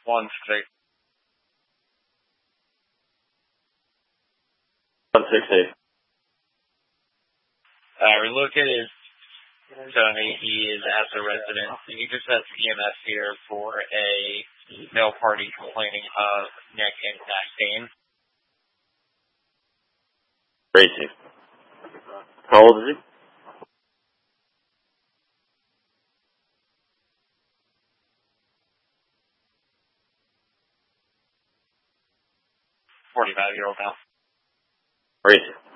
1-6. 168. We look at his Tony. He is as a resident, and he just has EMS here for a male party complaining of neck and back pain. Crazy. How old is he? $45-year-old now. Crazy.